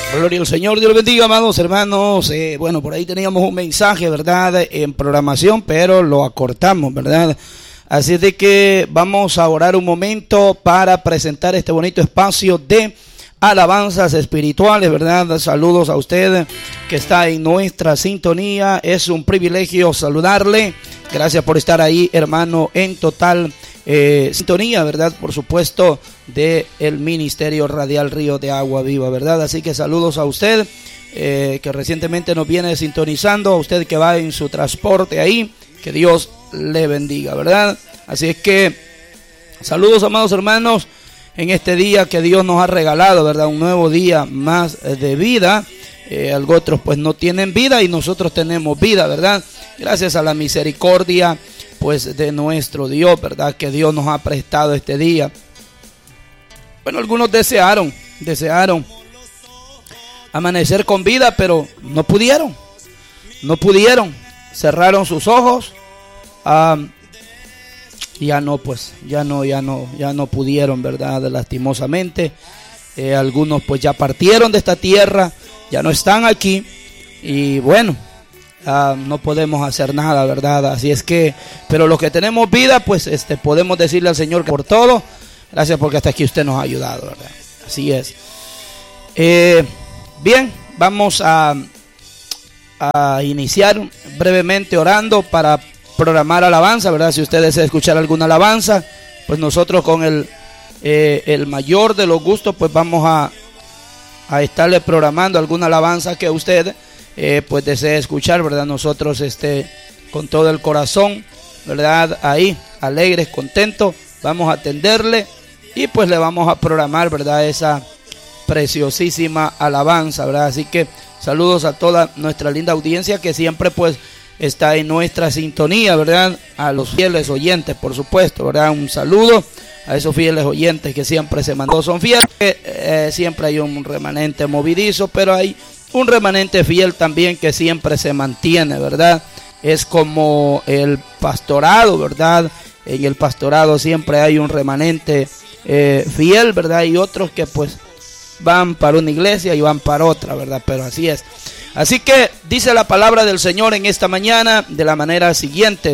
Gloria al Señor, Dios los bendiga, amados hermanos. Bueno, por ahí teníamos un mensaje, ¿verdad?, en programación, pero lo acortamos, ¿verdad? Así de que vamos a orar un momento para presentar este bonito espacio de alabanzas espirituales, ¿verdad? Saludos a usted que está en nuestra sintonía. Es un privilegio saludarle. Gracias por estar ahí, hermano, en total sintonía, ¿verdad? Por supuesto, de el Ministerio Radial Río de Agua Viva, ¿verdad? Así que saludos a usted que recientemente nos viene sintonizando, a usted que va en su transporte ahí, que Dios le bendiga, ¿verdad? Así es que saludos, amados hermanos, en este día que Dios nos ha regalado, ¿verdad? Un nuevo día más de vida. Otros pues no tienen vida y nosotros tenemos vida, ¿verdad? Gracias a la misericordia pues de nuestro Dios, ¿verdad? Que Dios nos ha prestado este día. Bueno, algunos desearon amanecer con vida, pero no pudieron, cerraron sus ojos, ya no pudieron, ¿verdad? Lastimosamente, algunos pues ya partieron de esta tierra, ya no están aquí, y bueno, no podemos hacer nada, ¿verdad? Así es que, pero los que tenemos vida, pues podemos decirle al Señor que por todo, gracias porque hasta aquí usted nos ha ayudado, ¿verdad? Así es. Bien, vamos a iniciar brevemente orando para programar alabanza, ¿verdad? Si usted desea escuchar alguna alabanza, pues nosotros con el mayor de los gustos, pues vamos a estarle programando alguna alabanza que usted pues desea escuchar, ¿verdad? Nosotros con todo el corazón, ¿verdad? Ahí, alegres, contentos, vamos a atenderle y pues le vamos a programar, ¿verdad? Esa preciosísima alabanza, ¿verdad? Así que saludos a toda nuestra linda audiencia que siempre pues está en nuestra sintonía, ¿verdad? A los fieles oyentes, por supuesto, ¿verdad? Un saludo a esos fieles oyentes que siempre se mandó, son fieles, siempre hay un remanente movedizo, pero hay un remanente fiel también que siempre se mantiene, ¿verdad? Es como el pastorado, ¿verdad? En el pastorado siempre hay un remanente fiel, ¿verdad? Y otros que pues van para una iglesia y van para otra, ¿verdad? Pero así es. Así que dice la palabra del Señor en esta mañana de la manera siguiente.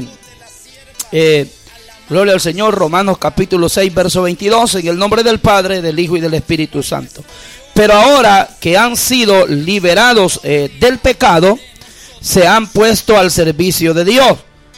Gloria al Señor, Romanos capítulo 6, verso 22, en el nombre del Padre, del Hijo y del Espíritu Santo. Pero ahora que han sido liberados del pecado, se han puesto al servicio de Dios.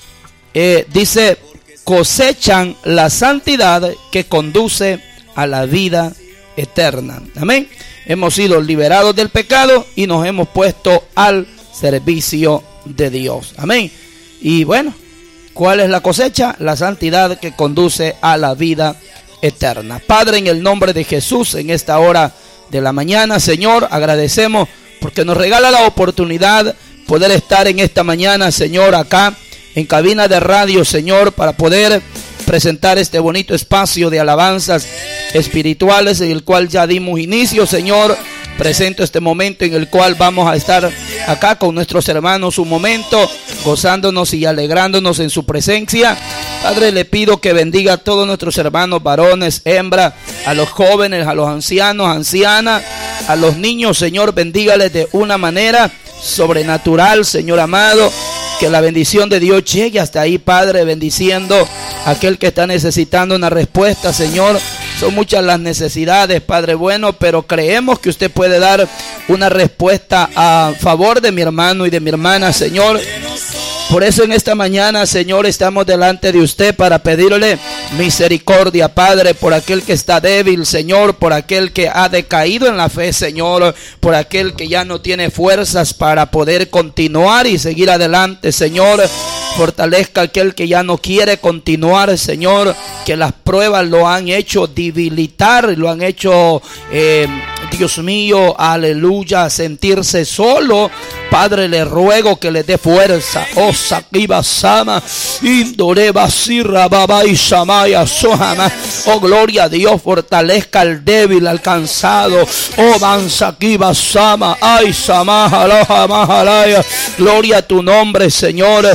Dice, cosechan la santidad que conduce a la vida eterna. Amén. Hemos sido liberados del pecado y nos hemos puesto al servicio de Dios. Amén. Y bueno, ¿cuál es la cosecha? La santidad que conduce a la vida eterna. Padre, en el nombre de Jesús, en esta hora de la mañana, Señor, agradecemos porque nos regala la oportunidad poder estar en esta mañana, Señor, acá en cabina de radio, Señor, para poder presentar este bonito espacio de alabanzas espirituales en el cual ya dimos inicio, Señor. Presento este momento en el cual vamos a estar acá con nuestros hermanos un momento, gozándonos y alegrándonos en su presencia. Padre, le pido que bendiga a todos nuestros hermanos, varones, hembras, a los jóvenes, a los ancianos, ancianas, a los niños, Señor, bendígales de una manera sobrenatural, Señor amado. Que la bendición de Dios llegue hasta ahí, Padre, bendiciendo a aquel que está necesitando una respuesta, Señor. Son muchas las necesidades, Padre bueno, pero creemos que usted puede dar una respuesta a favor de mi hermano y de mi hermana, Señor. Por eso en esta mañana, Señor, estamos delante de usted para pedirle misericordia, Padre, por aquel que está débil, Señor, por aquel que ha decaído en la fe, Señor, por aquel que ya no tiene fuerzas para poder continuar y seguir adelante, Señor. Fortalezca a aquel que ya no quiere continuar, Señor, que las pruebas lo han hecho debilitar, lo han hecho, Dios mío, aleluya, sentirse solo. Padre, le ruego que le dé fuerza. Oh, Sakiba Sama, Indoreba Sirra Baba y Samaya Sohama. Oh, gloria a Dios, fortalezca al débil, al cansado. Oh, Bansakiba Sama, ay Sama, Aloha Mahalaya. Gloria a tu nombre, Señor. Ven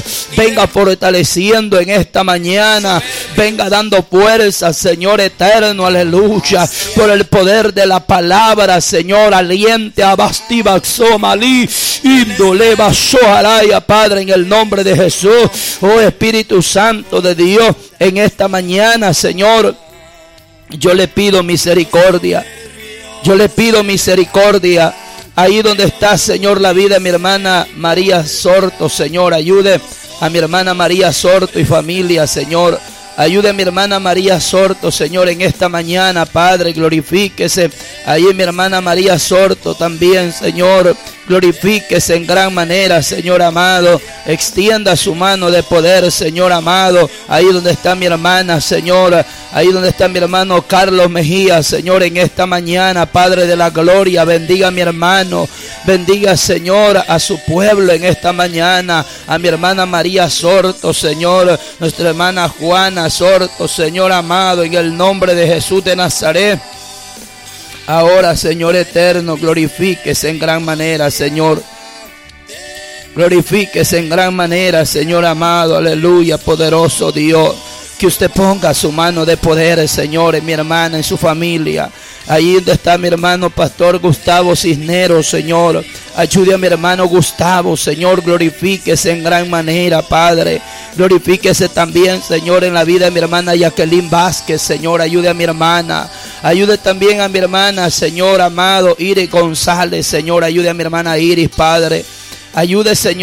venga fortaleciendo en esta mañana, venga dando fuerza, Señor eterno, aleluya, por el poder de la palabra, Señor, aliente a Bastiva Xomali, Indoleva Soharaya, Padre, en el nombre de Jesús. Oh Espíritu Santo de Dios, en esta mañana, Señor, yo le pido misericordia. Yo le pido misericordia. Ahí donde está, Señor, la vida de mi hermana María Sorto, Señor, ayude a mi hermana María Sorto y familia, Señor. Ayude a mi hermana María Sorto, Señor, en esta mañana, Padre, glorifíquese. Ahí mi hermana María Sorto también, Señor, glorifíquese en gran manera, Señor amado. Extienda su mano de poder, Señor amado. Ahí donde está mi hermana, Señor. Ahí donde está mi hermano Carlos Mejía, Señor, en esta mañana, Padre de la gloria. Bendiga a mi hermano. Bendiga, Señor, a su pueblo en esta mañana. A mi hermana María Sorto, Señor. Nuestra hermana Juana Sorto, Señor amado, en el nombre de Jesús de Nazaret. Ahora, Señor eterno, glorifíquese en gran manera, Señor. Glorifíquese en gran manera, Señor amado, aleluya, poderoso Dios. Que usted ponga su mano de poder, Señor, en mi hermana, en su familia. Ahí donde está mi hermano Pastor Gustavo Cisneros, Señor. Ayude a mi hermano Gustavo, Señor, glorifíquese en gran manera, Padre. Glorifíquese también, Señor, en la vida de mi hermana Jacqueline Vázquez, Señor. Ayude a mi hermana. Ayude también a mi hermana, Señor amado, Iris González, Señor. Ayude a mi hermana Iris, Padre. Ayude, Señor.